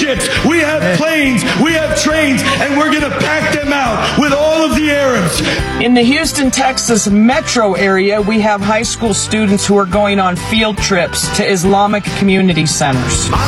ships, we have planes, we have trains, and we're going to pack them out with all of the Arabs. In the Houston, Texas metro area, we have high school students who are going on field trips to Islamic community centers.